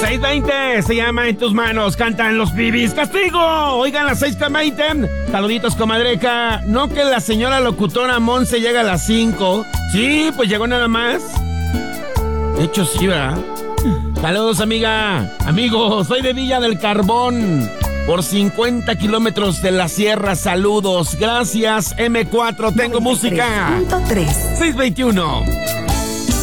6:20 se llama En tus manos, cantan los Bibis. ¡Castigo! Oigan, las 6:20. Saluditos, comadreca. No que la señora locutora Monse llega a las 5. Sí, pues llegó nada más. De hecho, sí, ¿verdad? Saludos, amiga. Amigos, soy de Villa del Carbón. Por 50 kilómetros de la sierra, saludos. Gracias, M4, tengo música. 3.3. 6:21.